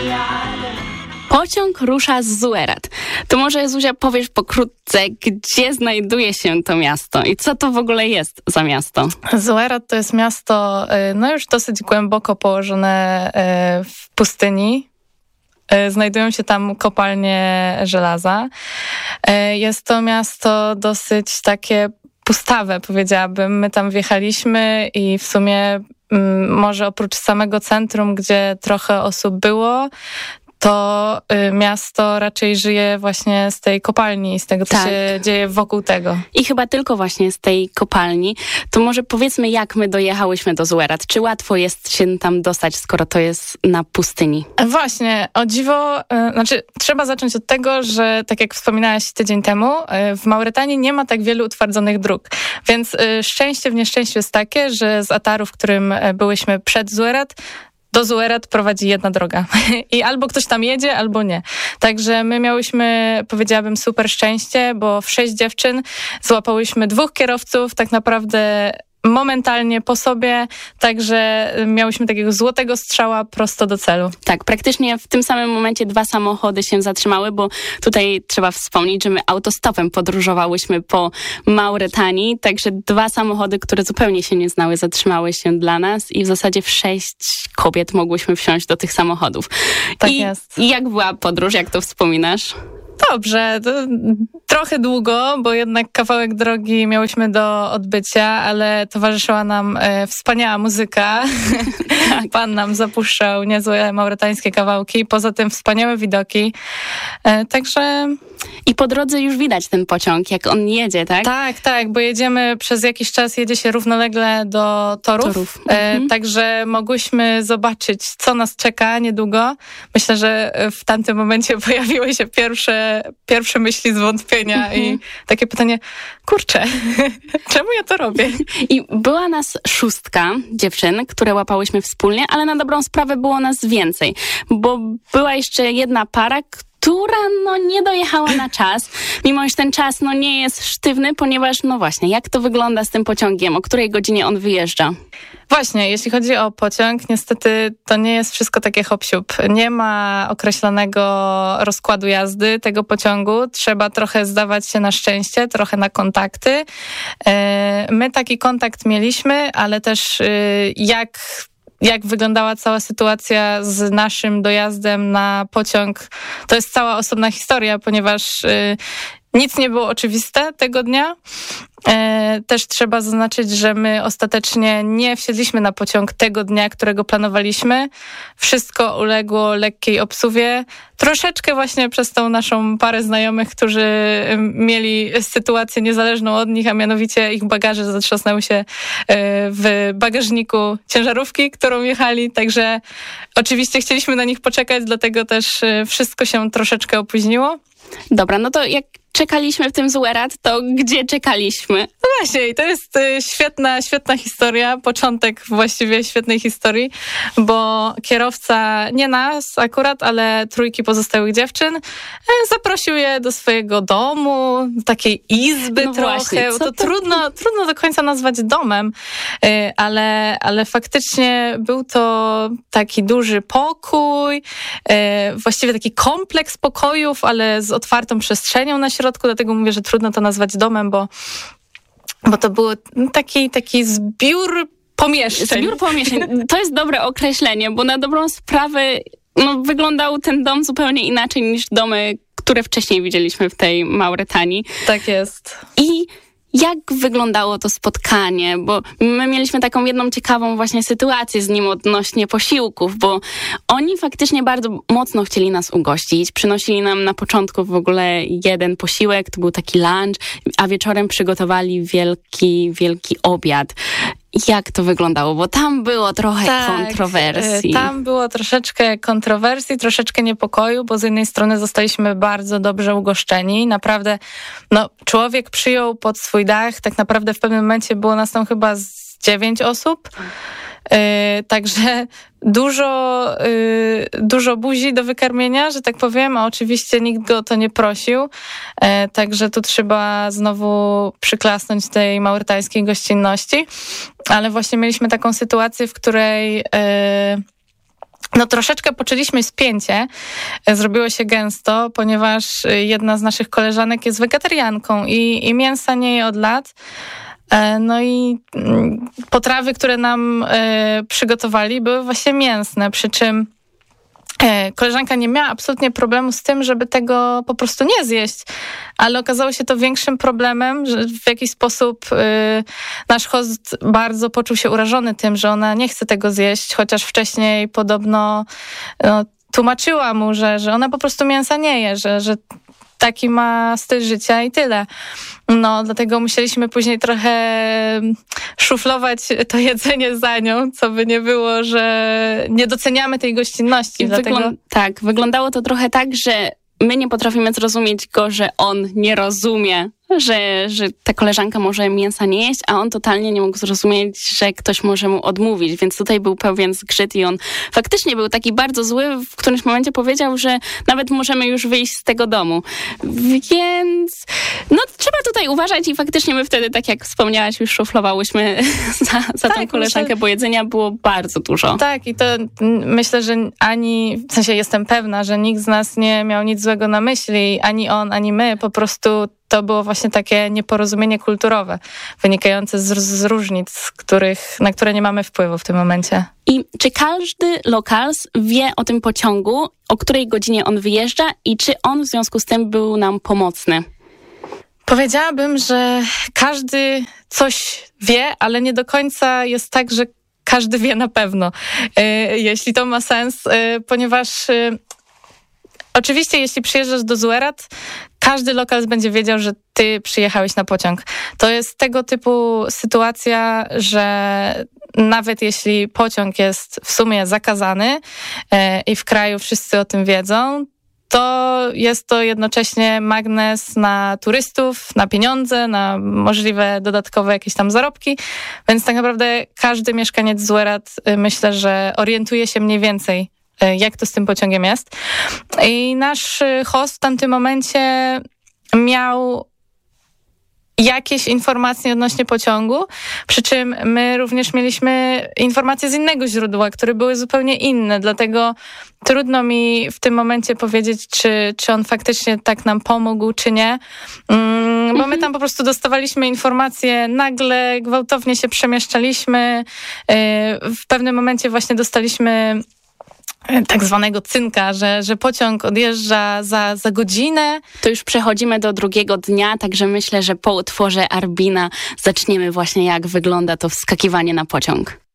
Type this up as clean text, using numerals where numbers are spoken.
Pociąg rusza z Zuerat. To może, Zuzia, powiesz pokrótce, gdzie znajduje się to miasto i co to w ogóle jest za miasto? Zuerat to jest miasto już dosyć głęboko położone w pustyni. Znajdują się tam kopalnie żelaza. Jest to miasto dosyć takie pustawe, powiedziałabym. My tam wjechaliśmy i w sumie może oprócz samego centrum, gdzie trochę osób było, to miasto raczej żyje właśnie z tej kopalni i z tego, co się dzieje wokół tego. I chyba tylko właśnie z tej kopalni. To może powiedzmy, jak my dojechałyśmy do Zuerat. Czy łatwo jest się tam dostać, skoro to jest na pustyni? Właśnie, o dziwo, trzeba zacząć od tego, że tak jak wspominałaś tydzień temu, w Mauretanii nie ma tak wielu utwardzonych dróg. Więc szczęście w nieszczęściu jest takie, że z Ataru, w którym byłyśmy przed Zuerat, do Zuerat prowadzi jedna droga. I albo ktoś tam jedzie, albo nie. Także my miałyśmy, powiedziałabym, super szczęście, bo w 6 dziewczyn złapałyśmy 2 kierowców, tak naprawdę momentalnie po sobie, także miałyśmy takiego złotego strzała prosto do celu. Tak, praktycznie w tym samym momencie 2 samochody się zatrzymały, bo tutaj trzeba wspomnieć, że my autostopem podróżowałyśmy po Mauretanii, także 2 samochody, które zupełnie się nie znały, zatrzymały się dla nas i w zasadzie w 6 kobiet mogłyśmy wsiąść do tych samochodów. Tak jest. I jak była podróż, jak to wspominasz? Dobrze, to trochę długo, bo jednak kawałek drogi miałyśmy do odbycia, ale towarzyszyła nam wspaniała muzyka. Pan nam zapuszczał niezłe mauretańskie kawałki, poza tym wspaniałe widoki. Także... I po drodze już widać ten pociąg, jak on jedzie, tak? Tak, bo jedziemy przez jakiś czas, jedzie się równolegle do torów. Także mogłyśmy zobaczyć, co nas czeka niedługo. Myślę, że w tamtym momencie pojawiły się pierwsze myśli zwątpienia i takie pytanie, kurczę, czemu ja to robię? I była nas 6 dziewczyn, które łapałyśmy wspólnie, ale na dobrą sprawę było nas więcej, bo była jeszcze jedna para, która nie dojechała na czas, mimo że ten czas nie jest sztywny, ponieważ właśnie, jak to wygląda z tym pociągiem, o której godzinie on wyjeżdża? Właśnie, jeśli chodzi o pociąg, niestety to nie jest wszystko takie hop-siup. Nie ma określonego rozkładu jazdy tego pociągu. Trzeba trochę zdawać się na szczęście, trochę na kontakty. My taki kontakt mieliśmy, ale też jak wyglądała cała sytuacja z naszym dojazdem na pociąg, to jest cała osobna historia, ponieważ nic nie było oczywiste tego dnia. Też trzeba zaznaczyć, że my ostatecznie nie wsiedliśmy na pociąg tego dnia, którego planowaliśmy. Wszystko uległo lekkiej obsuwie. Troszeczkę właśnie przez tą naszą parę znajomych, którzy mieli sytuację niezależną od nich, a mianowicie ich bagaże zatrzasnęły się w bagażniku ciężarówki, którą jechali. Także oczywiście chcieliśmy na nich poczekać, dlatego też wszystko się troszeczkę opóźniło. Dobra, no to jak czekaliśmy w tym Zuerat, to gdzie czekaliśmy? No właśnie, i to jest świetna historia, początek właściwie świetnej historii, bo kierowca, nie nas akurat, ale 3 pozostałych dziewczyn, zaprosił je do swojego domu, takiej izby trochę, właśnie, bo to trudno do końca nazwać domem, ale faktycznie był to taki duży pokój, właściwie taki kompleks pokojów, ale z otwartą przestrzenią na środku, dlatego mówię, że trudno to nazwać domem, bo to był taki zbiór pomieszczeń. Zbiór pomieszczeń. To jest dobre określenie, bo na dobrą sprawę wyglądał ten dom zupełnie inaczej niż domy, które wcześniej widzieliśmy w tej Mauretanii. Tak jest. I jak wyglądało to spotkanie? Bo my mieliśmy taką jedną ciekawą właśnie sytuację z nim odnośnie posiłków, bo oni faktycznie bardzo mocno chcieli nas ugościć. Przynosili nam na początku w ogóle jeden posiłek, to był taki lunch, a wieczorem przygotowali wielki obiad. Jak to wyglądało? Bo tam było trochę kontrowersji. Tam było troszeczkę kontrowersji, troszeczkę niepokoju, bo z jednej strony zostaliśmy bardzo dobrze ugoszczeni. Naprawdę, człowiek przyjął pod swój dach. Tak naprawdę w pewnym momencie było nas tam chyba z 9 osób. Także dużo buzi do wykarmienia, że tak powiem, a oczywiście nikt go o to nie prosił. Także tu trzeba znowu przyklasnąć tej mauretańskiej gościnności. Ale właśnie mieliśmy taką sytuację, w której no troszeczkę poczuliśmy spięcie, zrobiło się gęsto, ponieważ jedna z naszych koleżanek jest wegetarianką i mięsa nie je od lat. No i potrawy, które nam przygotowali, były właśnie mięsne, przy czym koleżanka nie miała absolutnie problemu z tym, żeby tego po prostu nie zjeść, ale okazało się to większym problemem, że w jakiś sposób nasz host bardzo poczuł się urażony tym, że ona nie chce tego zjeść, chociaż wcześniej podobno tłumaczyła mu, że ona po prostu mięsa nie je, że taki ma styl życia i tyle. No, dlatego musieliśmy później trochę szuflować to jedzenie za nią, co by nie było, że nie doceniamy tej gościnności. Tak, wyglądało to trochę tak, że my nie potrafimy zrozumieć go, że on nie rozumie, że ta koleżanka może mięsa nie jeść, a on totalnie nie mógł zrozumieć, że ktoś może mu odmówić, więc tutaj był pewien zgrzyt i on faktycznie był taki bardzo zły, w którymś momencie powiedział, że nawet możemy już wyjść z tego domu. Więc no trzeba tutaj uważać i faktycznie my wtedy, tak jak wspomniałaś, już szuflowałyśmy za tą koleżankę, bo jedzenia było bardzo dużo. Tak, i to myślę, że w sensie jestem pewna, że nikt z nas nie miał nic złego na myśli, ani on, ani my, po prostu to było właśnie takie nieporozumienie kulturowe, wynikające z różnic, na które nie mamy wpływu w tym momencie. I czy każdy lokals wie o tym pociągu, o której godzinie on wyjeżdża i czy on w związku z tym był nam pomocny? Powiedziałabym, że każdy coś wie, ale nie do końca jest tak, że każdy wie na pewno, jeśli to ma sens, ponieważ oczywiście, jeśli przyjeżdżasz do Zuerat, każdy lokal będzie wiedział, że ty przyjechałeś na pociąg. To jest tego typu sytuacja, że nawet jeśli pociąg jest w sumie zakazany i w kraju wszyscy o tym wiedzą, to jest to jednocześnie magnes na turystów, na pieniądze, na możliwe dodatkowe jakieś tam zarobki, więc tak naprawdę każdy mieszkaniec Zuerat, myślę, że orientuje się mniej więcej, jak to z tym pociągiem jest. I nasz host w tamtym momencie miał jakieś informacje odnośnie pociągu, przy czym my również mieliśmy informacje z innego źródła, które były zupełnie inne, dlatego trudno mi w tym momencie powiedzieć, czy on faktycznie tak nam pomógł, czy nie, bo my tam po prostu dostawaliśmy informacje, nagle gwałtownie się przemieszczaliśmy, w pewnym momencie właśnie dostaliśmy tak zwanego cynka, że pociąg odjeżdża za godzinę. To już przechodzimy do drugiego dnia, także myślę, że po utworze Arbina zaczniemy właśnie, jak wygląda to wskakiwanie na pociąg.